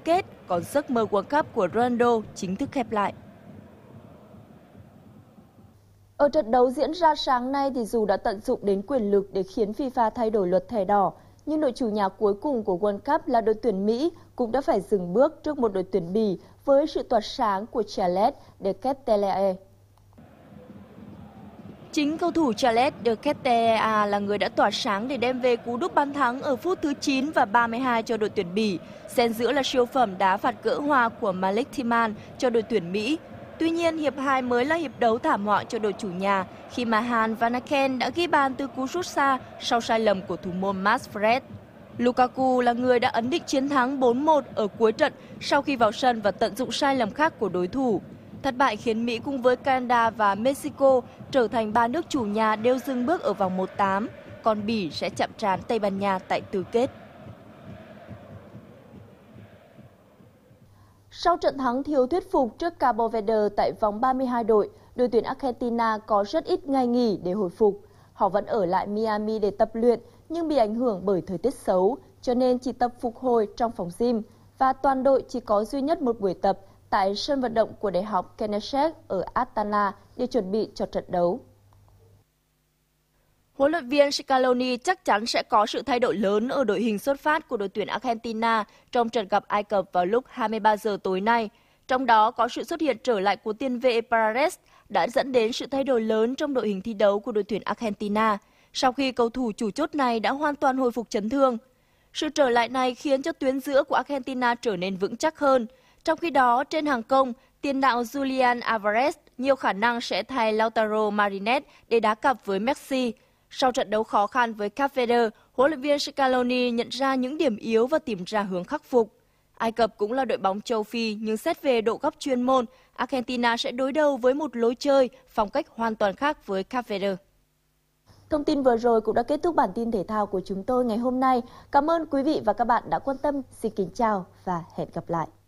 kết, còn giấc mơ World Cup của Ronaldo chính thức khép lại. Ở trận đấu diễn ra sáng nay thì dù đã tận dụng đến quyền lực để khiến FIFA thay đổi luật thẻ đỏ, nhưng đội chủ nhà cuối cùng của World Cup là đội tuyển Mỹ cũng đã phải dừng bước trước một đội tuyển Bỉ với sự tỏa sáng của Charles de Ketelaere. Chính cầu thủ Charles de Ketelaere là người đã tỏa sáng để đem về cú đúp bàn thắng ở phút thứ 9 và 32 cho đội tuyển Bỉ. Xen giữa là siêu phẩm đá phạt gỡ hòa của Malik Tillman cho đội tuyển Mỹ. Tuy nhiên, hiệp 2 mới là hiệp đấu thảm họa cho đội chủ nhà khi mà Han Van Aken đã ghi bàn từ cú sút xa sau sai lầm của thủ môn Max Fred. Lukaku là người đã ấn định chiến thắng 4-1 ở cuối trận sau khi vào sân và tận dụng sai lầm khác của đối thủ. Thất bại khiến Mỹ cùng với Canada và Mexico trở thành ba nước chủ nhà đều dừng bước ở vòng 1/8, còn Bỉ sẽ chạm trán Tây Ban Nha tại tứ kết. Sau trận thắng thiếu thuyết phục trước Cabo Verde tại vòng 32 đội tuyển Argentina có rất ít ngày nghỉ để hồi phục. Họ vẫn ở lại Miami để tập luyện nhưng bị ảnh hưởng bởi thời tiết xấu, cho nên chỉ tập phục hồi trong phòng gym và toàn đội chỉ có duy nhất một buổi tập tại sân vận động của Đại học Kennesaw ở Atlanta để chuẩn bị cho trận đấu. Huấn luyện viên Scaloni chắc chắn sẽ có sự thay đổi lớn ở đội hình xuất phát của đội tuyển Argentina trong trận gặp Ai Cập vào lúc 23 giờ tối nay. Trong đó có sự xuất hiện trở lại của tiền vệ Paredes đã dẫn đến sự thay đổi lớn trong đội hình thi đấu của đội tuyển Argentina sau khi cầu thủ chủ chốt này đã hoàn toàn hồi phục chấn thương. Sự trở lại này khiến cho tuyến giữa của Argentina trở nên vững chắc hơn. Trong khi đó, trên hàng công, tiền đạo Julian Alvarez nhiều khả năng sẽ thay Lautaro Martinez để đá cặp với Messi. Sau trận đấu khó khăn với Cape Verde, huấn luyện viên Scaloni nhận ra những điểm yếu và tìm ra hướng khắc phục. Ai Cập cũng là đội bóng châu Phi, nhưng xét về độ góc chuyên môn, Argentina sẽ đối đầu với một lối chơi, phong cách hoàn toàn khác với Cape Verde. Thông tin vừa rồi cũng đã kết thúc bản tin thể thao của chúng tôi ngày hôm nay. Cảm ơn quý vị và các bạn đã quan tâm. Xin kính chào và hẹn gặp lại.